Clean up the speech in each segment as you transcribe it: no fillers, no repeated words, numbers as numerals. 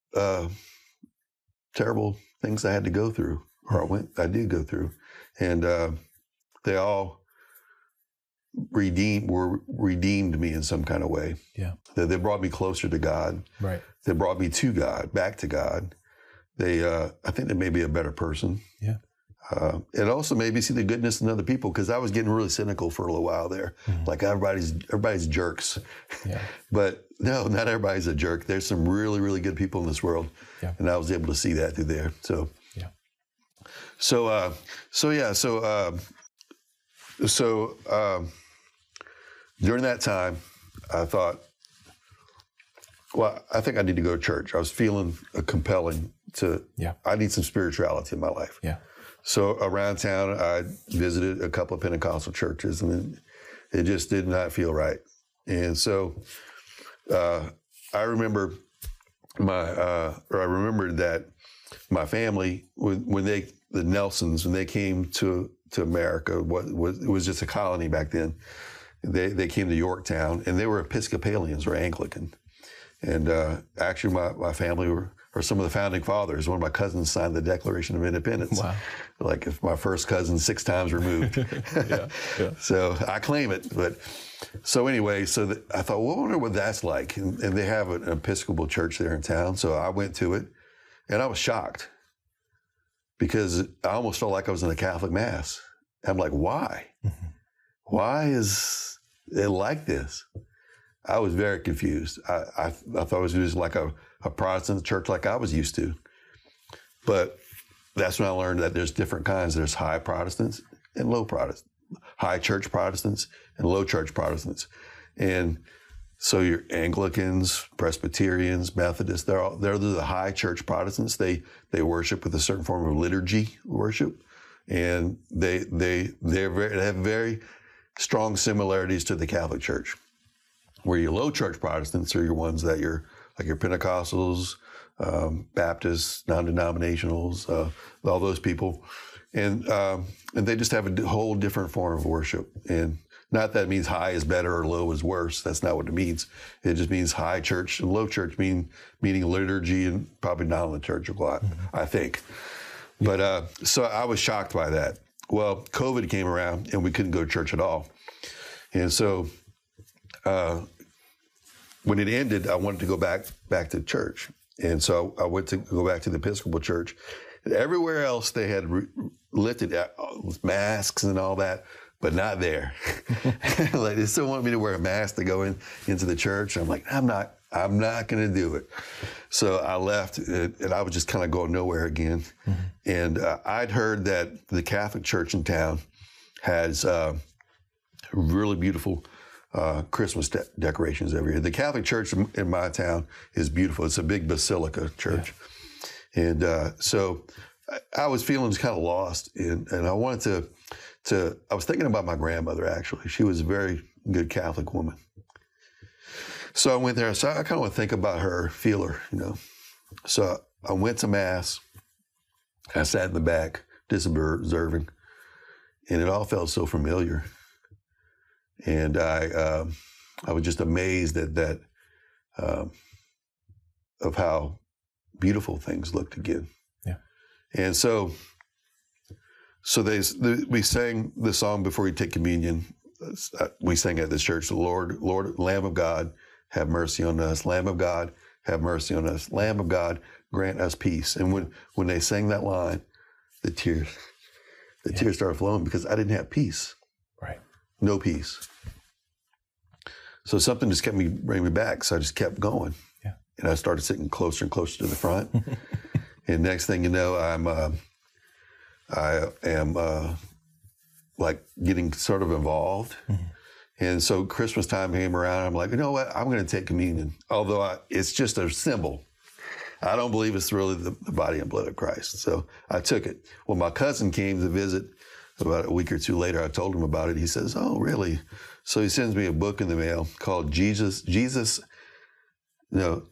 terrible things I had to go through, or I did go through, and they all were redeemed me in some kind of way. Yeah, they brought me closer to God. right. They brought me to God, back to God. I think they made me a better person. Yeah. It also made me see the goodness in other people, because I was getting really cynical for a little while there. Like everybody's jerks. Yeah. But no, not everybody's a jerk. There's some really, really good people in this world. Yeah. And I was able to see that through there. So, Yeah. During that time, I thought, well, I think I need to go to church. I was feeling compelling I need some spirituality in my life. Yeah. So around town, I visited a couple of Pentecostal churches, and it just did not feel right. And so I remember that my family, the Nelsons, when they came to America, it was just a colony back then. They came to Yorktown, and they were Episcopalians or Anglican. And actually, my family were some of the founding fathers. One of my cousins signed the Declaration of Independence. Wow. Like if my first cousin 6 times removed. Yeah. So I claim it. But so anyway, I thought, well, I wonder what that's like. And they have an Episcopal church there in town. So I went to it, and I was shocked, because I almost felt like I was in a Catholic Mass. I'm like, why? Mm-hmm. Why is it like this? I was very confused. I thought it was just like a Protestant church like I was used to. But that's when I learned that there's different kinds. There's high Protestants and low Protestants, high church Protestants and low church Protestants. And so your Anglicans, Presbyterians, Methodists, they're the high church Protestants. They worship with a certain form of liturgy worship. And they have very strong similarities to the Catholic Church. Where your low church Protestants are your ones that like your Pentecostals, Baptists, non-denominationals, all those people. And they just have a whole different form of worship. And not that it means high is better or low is worse. That's not what it means. It just means high church and low church meaning liturgy and probably non-liturgical, I think. But so I was shocked by that. Well, COVID came around, and we couldn't go to church at all. And so when it ended, I wanted to go back to church. And so I went to go back to the Episcopal Church. And everywhere else, they had lifted masks and all that, but not there. Like, they still want me to wear a mask to go into the church. I'm like, I'm not going to do it. So I left, and I was just kind of going nowhere again. Mm-hmm. And I'd heard that the Catholic Church in town has really beautiful Christmas decorations every year. The Catholic Church in my town is beautiful. It's a big basilica church. Yeah. And so I was feeling kind of lost, and I wanted to, I was thinking about my grandmother, actually. She was a very good Catholic woman. So I went there. So I kind of want to think about her, feel her, So I went to Mass. I sat in the back, just observing, and it all felt so familiar. And I was just amazed at that, of how beautiful things looked again. Yeah. And so we sang the song before we take communion. We sang at this church, Lord, Lamb of God, have mercy on us. Lamb of God, have mercy on us. Lamb of God, grant us peace. And when they sang that line, the tears started flowing, because I didn't have peace. Right. No peace. So something just kept bringing me back. So I just kept going. Yeah. And I started sitting closer and closer to the front. And next thing you know, I am like getting sort of involved. Mm-hmm. And so Christmas time came around. I'm like, you know what? I'm going to take communion. Although it's just a symbol. I don't believe it's really the body and blood of Christ. So I took it. When my cousin came to visit about a week or two later, I told him about it. He says, oh, really? So he sends me a book in the mail called Jesus and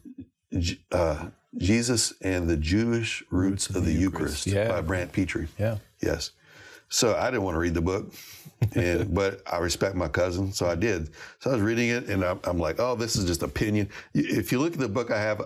the Jewish Roots of the Eucharist by Brant Petrie. Yeah. Yes. So I didn't want to read the book, but I respect my cousin, so I did. So I was reading it, and I'm like, oh, this is just opinion. If you look at the book I have,